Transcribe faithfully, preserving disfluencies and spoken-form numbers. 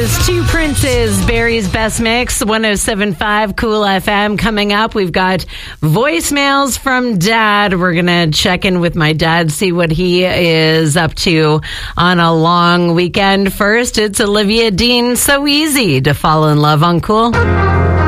is Two Princes, Barry's Best Mix, one oh seven point five Cool F M. Coming up, we've got voicemails from Dad. We're going to check in with my dad, see what he is up to on a long weekend. First, it's Olivia Dean, So Easy to Fall in Love on Cool.